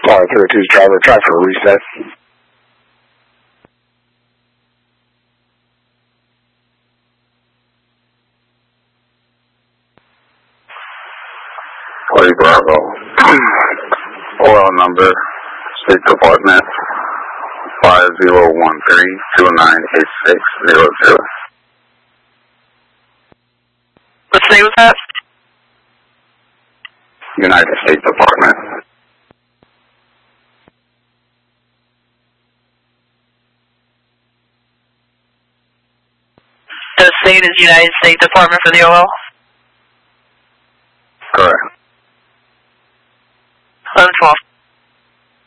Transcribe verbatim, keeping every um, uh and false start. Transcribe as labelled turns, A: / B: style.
A: Flight three oh two's driver, try for a reset.
B: Forty Bravo. Oil number, State Department, five zero one three, two nine eight six zero zero.
C: What state was that?
B: United States Department.
C: The state is United States Department for the O L?